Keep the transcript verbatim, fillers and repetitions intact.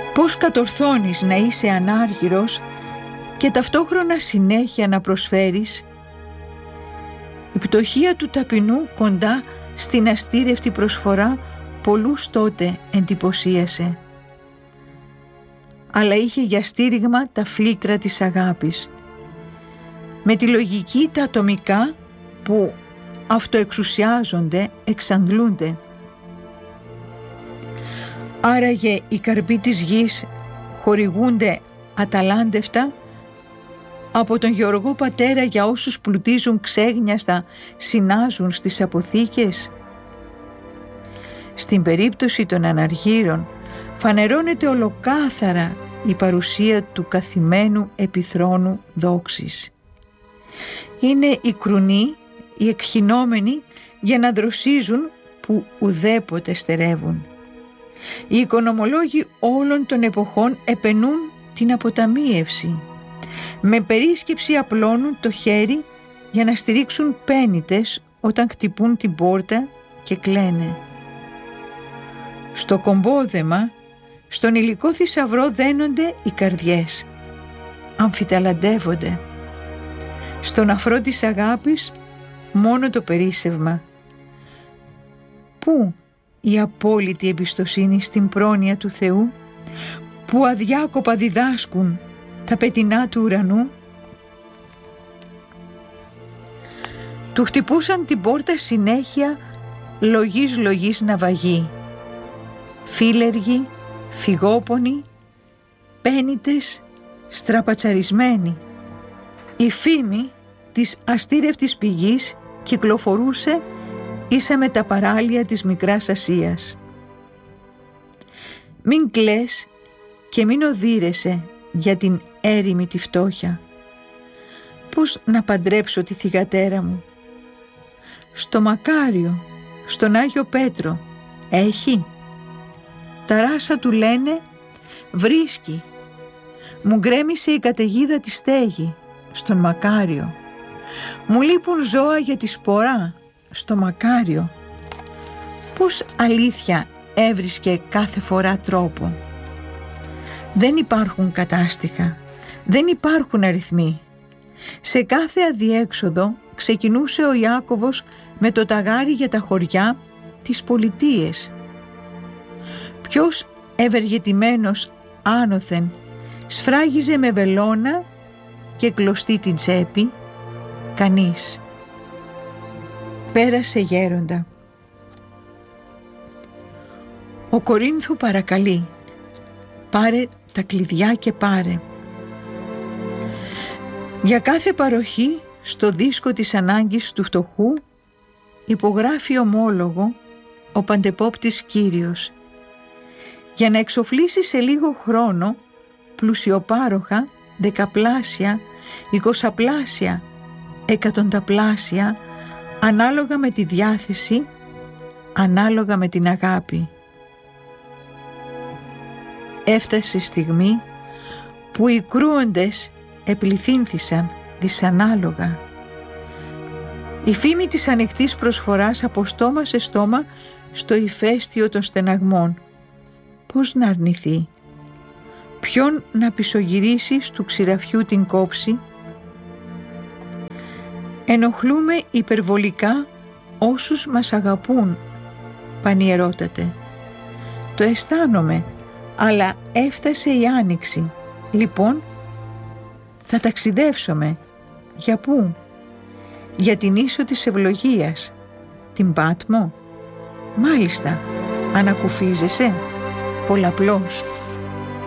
Πώς κατορθώνεις να είσαι ανάργυρος και ταυτόχρονα συνέχεια να προσφέρεις? Η πτωχία του ταπεινού κοντά στην αστήρευτη προσφορά πολλούς τότε εντυπωσίασε. Αλλά είχε για στήριγμα τα φίλτρα της αγάπης. Με τη λογική τα ατομικά που αυτοεξουσιάζονται, εξαντλούνται. Άραγε οι καρποί της γης χορηγούνται αταλάντευτα από τον γεωργό πατέρα για όσους πλουτίζουν ξέγνιαστα, συνάζουν στις αποθήκες. Στην περίπτωση των αναργύρων φανερώνεται ολοκάθαρα η παρουσία του καθημένου επιθρόνου δόξης. Είναι οι κρουνοί, οι εκχυνόμενοι για να δροσίζουν που ουδέποτε στερεύουν. Οι οικονομολόγοι όλων των εποχών επενούν την αποταμίευση. Με περίσκεψη απλώνουν το χέρι για να στηρίξουν πένητες όταν χτυπούν την πόρτα και κλαίνε. Στο κομπόδεμα, στον υλικό θησαυρό δένονται οι καρδιές, αμφιταλαντεύονται. Στον αφρό της αγάπης μόνο το περίσσευμα. Πού η απόλυτη εμπιστοσύνη στην πρόνοια του Θεού, που αδιάκοπα διδάσκουν τα πετεινά του ουρανού? Του χτυπούσαν την πόρτα συνέχεια λογής λογής ναυαγοί, φίλεργοι, φυγόπονοι, πένητες, στραπατσαρισμένοι. Η φήμη της αστήρευτης πηγής κυκλοφορούσε ίσα με τα παράλια της Μικράς Ασίας. Μην κλαις και μην οδύρεσαι για την έρημη τη φτώχεια. Πώς να παντρέψω τη θυγατέρα μου? Στο Μακάριο, στον Άγιο Πέτρο έχει? Τα ράσα του λένε βρίσκει. Μου γκρέμισε η καταιγίδα τη στέγη στον Μακάριο. Μου λείπουν ζώα για τη σπορά στο Μακάριο. Πώς αλήθεια έβρισκε κάθε φορά τρόπο? Δεν υπάρχουν κατάστιχα, δεν υπάρχουν αριθμοί. Σε κάθε αδιέξοδο ξεκινούσε ο Ιάκωβος με το ταγάρι για τα χωριά, τις πολιτείες. Ποιος ευεργετημένος άνωθεν σφράγιζε με βελόνα και κλωστή την τσέπη? Κανείς. Πέρασε γέροντα. Ο Κορίνθου παρακαλεί, πάρε τα κλειδιά και πάρε. Για κάθε παροχή στο δίσκο της ανάγκης του φτωχού υπογράφει ομόλογο ο παντεπόπτης Κύριος, για να εξοφλήσει σε λίγο χρόνο πλουσιοπάροχα, δεκαπλάσια, εικοσαπλάσια, εκατονταπλάσια, ανάλογα με τη διάθεση, ανάλογα με την αγάπη. Έφτασε η στιγμή που οι κρούοντες επληθύνθησαν δυσανάλογα. Η φήμη της ανοιχτής προσφοράς από στόμα σε στόμα στο ηφαίστειο των στεναγμών. Πώς να αρνηθεί? Ποιον να πισωγυρίσει στου ξηραφιού την κόψη? Ενοχλούμε υπερβολικά όσους μας αγαπούν, πανιερότατε. Το αισθάνομαι, αλλά έφτασε η άνοιξη. Λοιπόν, θα ταξιδεύσουμε. Για πού? Για την ίσο της ευλογίας, την Πάτμο? Μάλιστα, ανακουφίζεσαι? Πολλαπλώς.